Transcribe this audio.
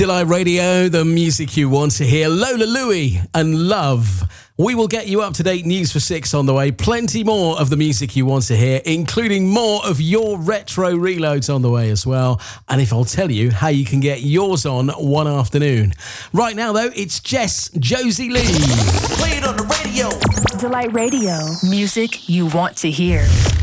Delight Radio, the music you want to hear. Lola Louie and Love. We will get you up-to-date news for 6 on the way. Plenty more of the music you want to hear, including more of your retro reloads on the way as well. And if I'll tell you how you can get yours on one afternoon. Right now, though, it's Jess Josie Lee. Play it on the radio. Delight Radio. Music you want to hear.